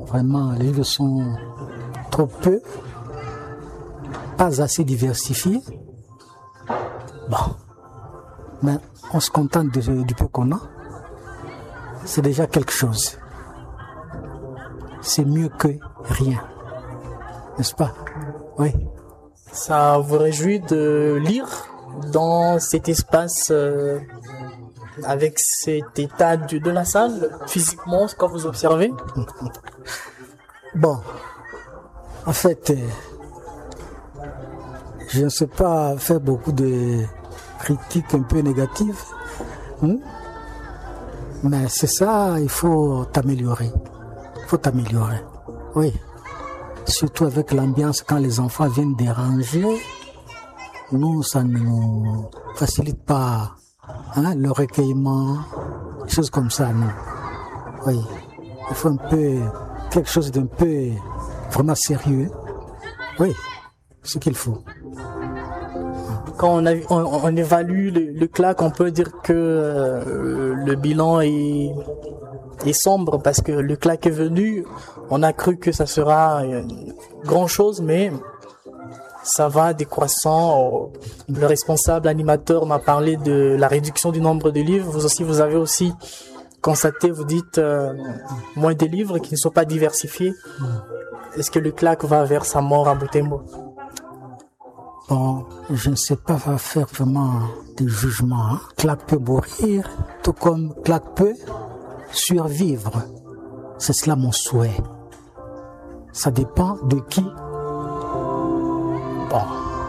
Vraiment, les livres sont trop peu, pas assez diversifiés. Bon, mais on se contente du peu qu'on a. C'est déjà quelque chose. C'est mieux que rien. N'est-ce pas? Oui. Ça vous réjouit de lire dans cet espace avec cet état de la salle, physiquement, quand vous observez? Bon, en fait, je ne sais pas faire beaucoup de critiques un peu négatives, mais c'est ça, il faut t'améliorer. Il faut t'améliorer, oui. Surtout avec l'ambiance, quand les enfants viennent déranger, nous, ça ne nous facilite pas le recueillement, des choses comme ça, non. Oui, il faut un peu, quelque chose d'un peu vraiment sérieux. Oui, c'est ce qu'il faut. Quand on évalue le CLAC, on peut dire que le bilan est sombre parce que le CLAC est venu, on a cru que ça sera grand chose, mais ça va décroissant. Le responsable animateur m'a parlé de la réduction du nombre de livres. Vous avez aussi constaté, vous dites moins de livres qui ne sont pas diversifiés. Est-ce que le CLAC va vers sa mort à Butembo? Bon, je ne sais pas faire vraiment des jugements. CLAC peut mourir, tout comme CLAC peut survivre. C'est cela mon souhait. Ça dépend de qui. Bon.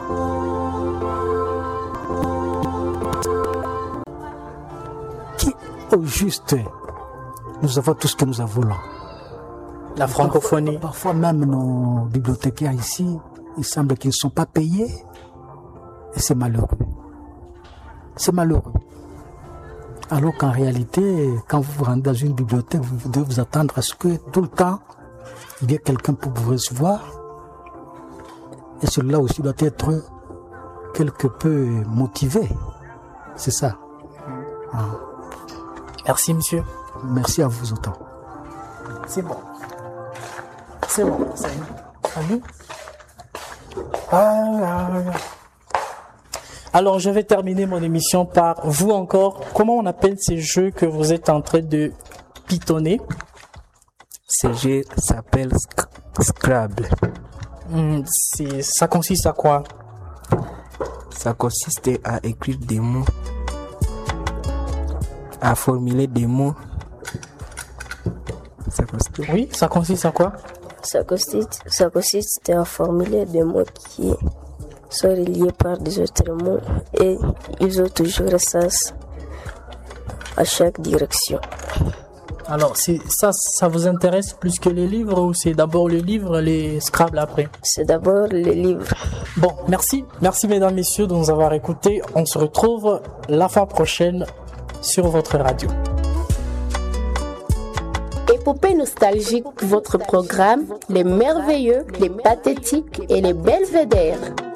Qui, au juste, nous avons tout ce que nous avons là. La francophonie. Parfois même nos bibliothécaires ici, il semble qu'ils ne sont pas payés. Et c'est malheureux. C'est malheureux. Alors qu'en réalité, quand vous vous rendez dans une bibliothèque, vous devez vous attendre à ce que tout le temps, il y ait quelqu'un pour vous recevoir. Et celui-là aussi doit être quelque peu motivé. C'est ça. Merci, monsieur. Merci à vous autant. C'est bon. C'est bon. C'est bon. Alors, je vais terminer mon émission par vous encore. Comment on appelle ces jeux que vous êtes en train de pitonner? Ces jeux s'appellent Scrabble. Ça consiste à quoi? Ça consiste à écrire des mots, à formuler des mots. Oui, ça consiste à quoi? Ça consiste à formuler des mots qui sont reliés par des autres mots et ils ont toujours un sens à chaque direction. Alors, ça vous intéresse plus que les livres ou c'est d'abord les livres, les Scrabble après? C'est d'abord les livres. Bon, merci. Merci mesdames, messieurs de nous avoir écoutés. On se retrouve la fois prochaine sur votre radio. Épopée nostalgique, votre programme, les merveilleux, les pathétiques et les belvédères.